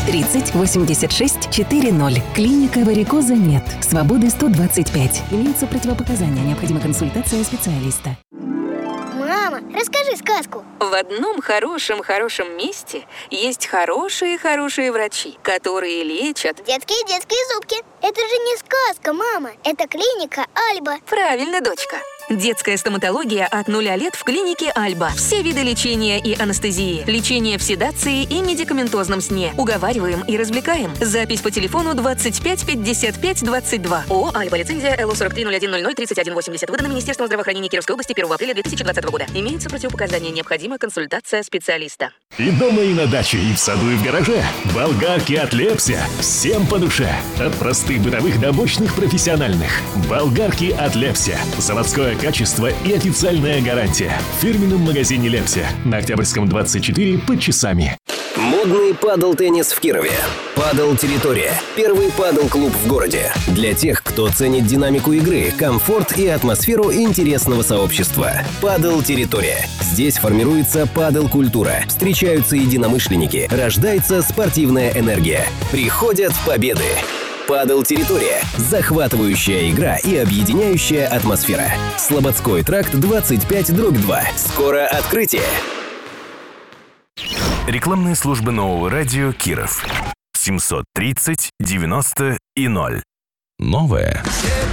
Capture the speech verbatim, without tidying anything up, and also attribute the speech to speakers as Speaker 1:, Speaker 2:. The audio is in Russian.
Speaker 1: тридцать восемьдесят шесть сорок. Клиника варикоза нет. Свободы сто двадцать пять. Имеются противопоказания. Необходима консультация специалиста.
Speaker 2: Мама, расскажи сказку.
Speaker 3: В одном хорошем-хорошем месте есть хорошие-хорошие врачи, которые лечат...
Speaker 2: Детские-детские зубки. Это же не сказка, мама. Это клиника Альба.
Speaker 3: Правильно, дочка. Детская стоматология от нуля лет в клинике Альба. Все виды лечения и анестезии. Лечение в седации и медикаментозном сне. Уговариваем и развлекаем. Запись по телефону двадцать пять пятьдесят пять двадцать два. ООО «Альба». Лицензия эл о сорок три ноль один ноль ноль тридцать один восемьдесят. Выдана Министерством здравоохранения Кировской области первого апреля две тысячи двадцатого года. Имеются противопоказания. Необходима консультация специалиста.
Speaker 4: И дома, и на даче, и в саду, и в гараже. Болгарки от Лепся. Всем по душе. От простых бытовых до мощных профессиональных. Болгарки от Лепся. Заводское качество и официальная гарантия. В фирменном магазине Лепся. На Октябрьском двадцать четыре под Часами.
Speaker 5: Модный падл-теннис в Кирове. Падл-территория. Первый падл-клуб в городе. Для тех, кто ценит динамику игры, комфорт и атмосферу интересного сообщества. Падл-территория. Здесь формируется падл-культура. Встречаются единомышленники. Рождается спортивная энергия. Приходят победы. Падл-территория. Захватывающая игра и объединяющая атмосфера. Слободской тракт двадцать пять дробь два. Скоро открытие.
Speaker 6: Рекламные службы нового радио Киров. семьсот тридцать девяносто и ноль. Новое.